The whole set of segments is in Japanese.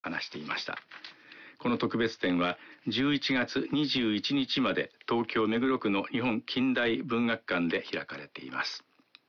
話していました。この特別展は11月21日まで東京目黒区の日本近代文学館で開かれています。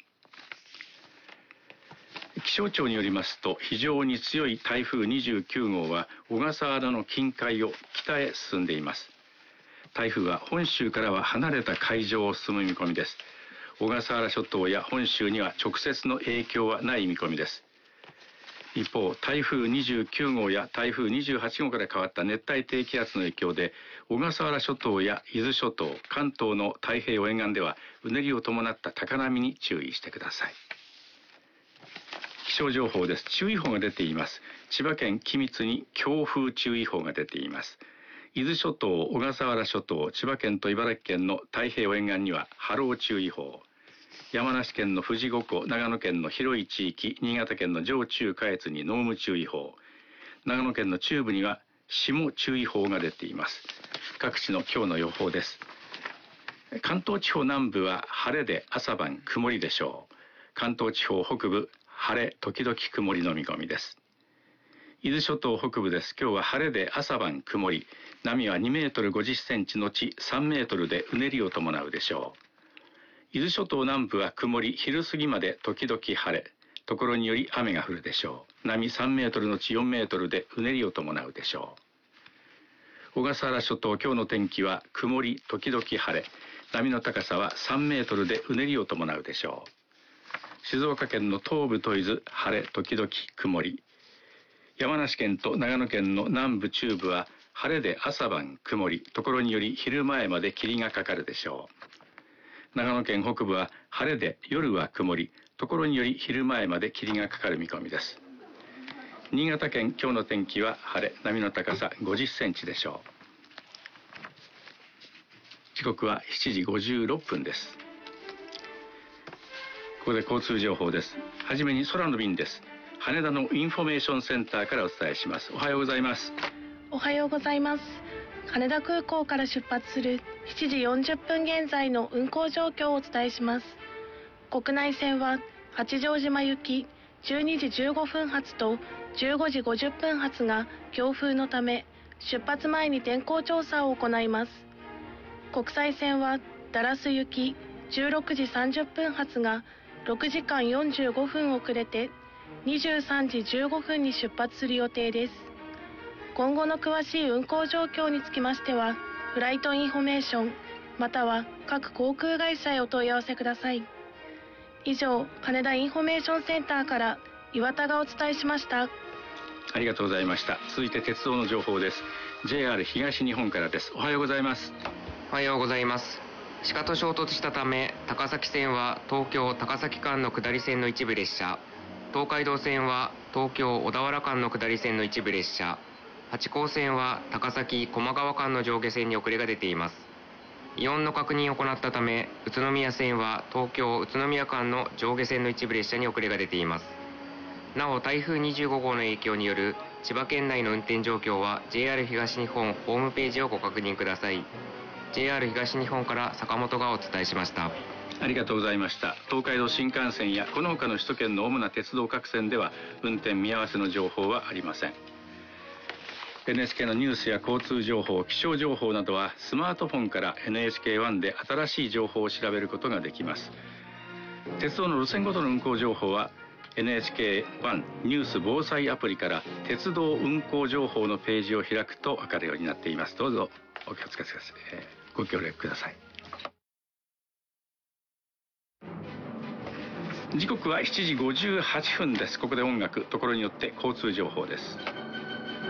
気象庁によりますと、非常に強い台風29号は小笠原の近海を北へ進んでいます。台風は本州からは離れた海上を進む見込みです。小笠原諸島や本州には直接の影響はない見込みです。一方、台風29号や台風28号から変わった熱帯低気圧の影響で、小笠原諸島や伊豆諸島、関東の太平洋沿岸ではうねりを伴った高波に注意してください。気象情報です。注意報が出ています。千葉県君津に強風注意報が出ています。伊豆諸島、小笠原諸島、千葉県と茨城県の太平洋沿岸には波浪注意報。山梨県の富士五湖、長野県の広い地域、新潟県の上中下越に濃霧注意報。長野県の中部には霜注意報が出ています。各地の今日の予報です。関東地方南部は晴れで朝晩曇りでしょう。関東地方北部、晴れ時々曇りの見込みです。伊豆諸島北部です。今日は晴れで朝晩曇り、波は2メートル50センチのち3メートルでうねりを伴うでしょう。伊豆諸島南部は曇り、昼過ぎまで時々晴れ、ところにより雨が降るでしょう。波3メートルのち4メートルでうねりを伴うでしょう。小笠原諸島、今日の天気は曇り時々晴れ、波の高さは3メートルでうねりを伴うでしょう。静岡県の東部と伊豆、晴れ時々曇り。山梨県と長野県の南部中部は晴れで朝晩曇り、ところにより昼前まで霧がかかるでしょう。長野県北部は晴れで夜は曇り、ところにより昼前まで霧がかかる見込みです。新潟県、今日の天気は晴れ、波の高さ50センチでしょう。時刻は7時56分です。ここで交通情報です。はじめに空の便です。羽田のインフォメーションセンターからお伝えします。おはようございます。 おはようございます。羽田空港から出発する7時40分現在の運航状況をお伝えします。国内線は八丈島行き12時15分発と15時50分発が強風のため出発前に天候調査を行います。国際線はダラス行き16時30分発が6時間45分遅れて23時15分に出発する予定です。今後の詳しい運航状況につきましては、フライトインフォメーションまたは各航空会社へお問い合わせください。以上、羽田インフォメーションセンターから岩田がお伝えしました。 ありがとうございました。続いて鉄道の情報です。 JR 東日本からです。おはようございます。 おはようございます。鹿と衝突したため高崎線は東京高崎間の下り線の一部列車、東海道線は東京小田原間の下り線の一部列車、八高線は高崎高麗川間の上下線に遅れが出ています。異音の確認を行ったため宇都宮線は東京宇都宮間の上下線の一部列車に遅れが出ています。なお台風25号の影響による千葉県内の運転状況は JR 東日本ホームページをご確認ください。 JR 東日本から坂本がお伝えしました。 ありがとうございました。東海道新幹線やこの他の首都圏の主な鉄道各線では運転見合わせの情報はありません。 NHK のニュースや交通情報、気象情報などはスマートフォンから NHK-1 で新しい情報を調べることができます。鉄道の路線ごとの運行情報は NHK-1 ニュース防災アプリから鉄道運行情報のページを開くと分かるようになっています。どうぞお気をつけください。ご協力ください。時刻は7時58分です。ここで音楽、ところによって交通情報です。